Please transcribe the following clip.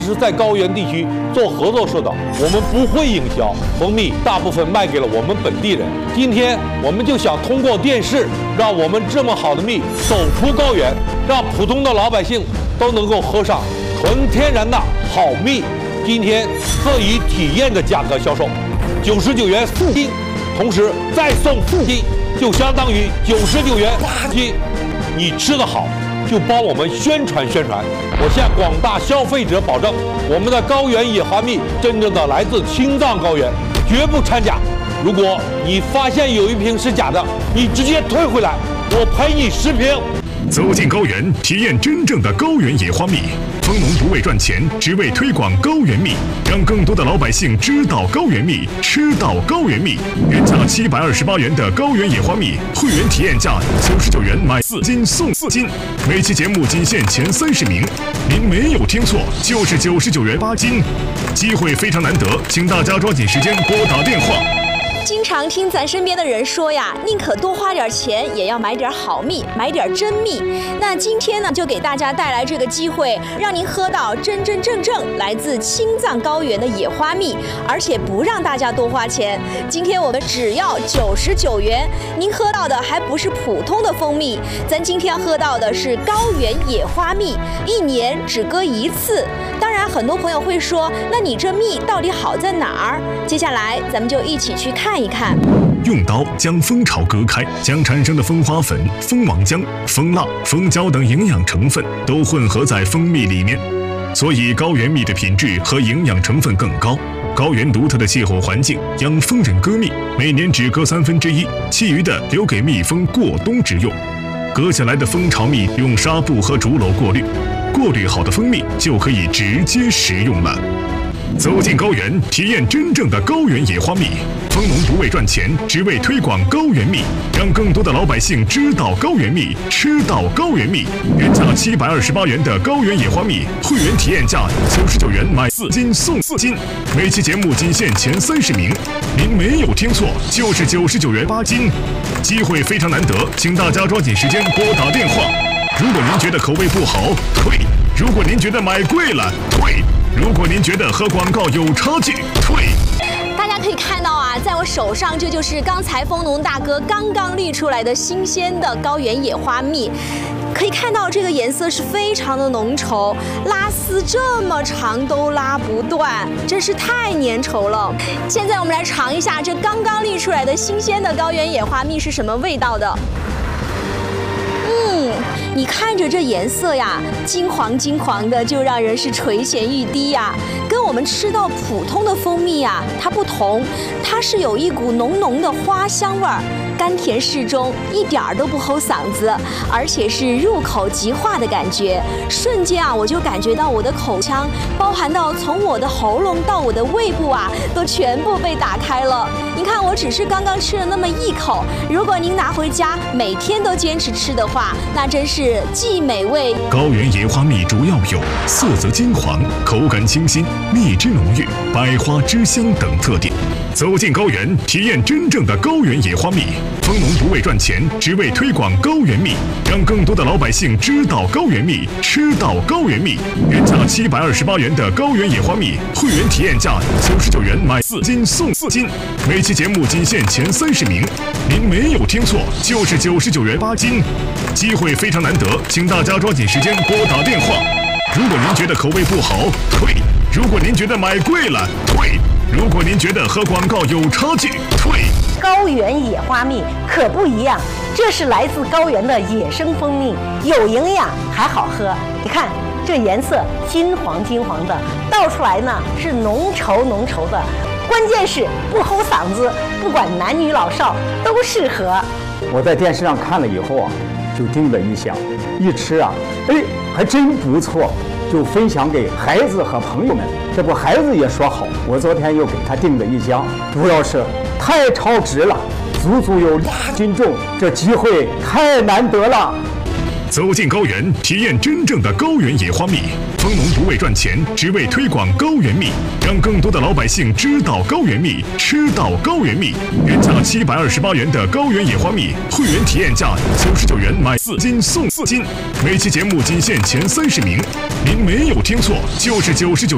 是在高原地区做合作社的，我们不会营销，蜂蜜大部分卖给了我们本地人。今天我们就想通过电视，让我们这么好的蜜走出高原，让普通的老百姓都能够喝上纯天然的好蜜。今天特以体验的价格销售，99元4斤，同时再送4斤，就相当于99元8斤。你吃得好，就帮我们宣传宣传。我向广大消费者保证，我们的高原野花蜜真正的来自青藏高原，绝不掺假。如果你发现有一瓶是假的，你直接退回来，我赔你10瓶。 走进高原，体验真正的高原野花蜜。蜂农不为赚钱，只为推广高原蜜，让更多的老百姓知道高原蜜，吃到高原蜜。原价728元的高原野花蜜，会员体验价99元买4斤送4斤。每期节目仅限前30名，您没有听错，就是99元8斤。机会非常难得，请大家抓紧时间拨打电话。 经常听咱身边的人说呀，宁可多花点钱，也要买点好蜜，买点真蜜。那今天呢，就给大家带来这个机会，让您喝到真真正正来自青藏高原的野花蜜，而且不让大家多花钱。今天我们只要99元，您喝到的还不是普通的蜂蜜，咱今天要喝到的是高原野花蜜，1年只割1次。当然，很多朋友会说，那你这蜜到底好在哪儿？接下来咱们就一起去看一看。 用刀将蜂巢割开，将产生的蜂花粉、蜂王浆、蜂蜡、蜂胶等营养成分都混合在蜂蜜里面，所以高原蜜的品质和营养成分更高。高原独特的气候环境让蜂人割蜜每年只割1/3，其余的留给蜜蜂过冬之用。割下来的蜂巢蜜用纱布和竹篓过滤，过滤好的蜂蜜就可以直接食用了。走进高原，体验真正的高原野花蜜。蜂农不为赚钱，只为推广高原蜜，让更多的老百姓知道高原蜜，吃到高原蜜。原价728元的高原野花蜜，会员体验价99元买4斤送4斤。每期节目仅限前30名，您没有听错，就是99元8斤。机会非常难得，请大家抓紧时间拨打电话。如果您觉得口味不好，退；如果您觉得买贵了，退；如果您觉得和广告有差距，退。 大家可以看到啊，在我手上，这就是刚才蜂农大哥刚刚滤出来的新鲜的高原野花蜜。可以看到这个颜色是非常的浓稠，拉丝这么长都拉不断，真是太粘稠了。现在我们来尝一下这刚刚滤出来的新鲜的高原野花蜜是什么味道的。你看着这颜色呀，金黄金黄的，就让人是垂涎欲滴呀。跟我们吃到普通的蜂蜜呀，它不同，它是有一股浓浓的花香味儿，甘甜适中，一点儿都不齁嗓子，而且是入口即化的感觉。瞬间啊，我就感觉到我的口腔，包含到从我的喉咙到我的胃部啊，都全部被打开了。你看，我只是刚刚吃了那么1口，如果您拿回家每天都坚持吃的话，那真是既美味。 高原野花蜜主要有色泽金黄、口感清新、蜜汁浓郁、百花之香等特点。走进高原，体验真正的高原野花蜜。蜂农不为赚钱，只为推广高原蜜，让更多的老百姓知道高原蜜，吃到高原蜜。原价728元的高原野花蜜，会员体验价99元买4斤送4斤。每期节目仅限前30名，您没有听错，就是99元8斤。机会非常难得，请大家抓紧时间拨打电话。如果您觉得口味不好，退；如果您觉得买贵了，退；如果您觉得和广告有差距，退。 高原野花蜜可不一样，这是来自高原的野生蜂蜜，有营养还好喝。你看这颜色金黄金黄的，倒出来呢是浓稠浓稠的，关键是不齁嗓子，不管男女老少都适合。 我在电视上看了以后啊，就订了一箱，一吃啊，还真不错，就分享给孩子和朋友们。这不，孩子也说好，我昨天又给他订了一箱，主要是太超值了，足足有2斤重，这机会太难得了。 走进高原，体验真正的高原野花蜜。蜂农不为赚钱，只为推广高原蜜，让更多的老百姓知道高原蜜，吃到高原蜜。原价728元的高原野花蜜，会员体验价99元买4斤送4斤。每期节目仅限前30名，您没有听错，就是99。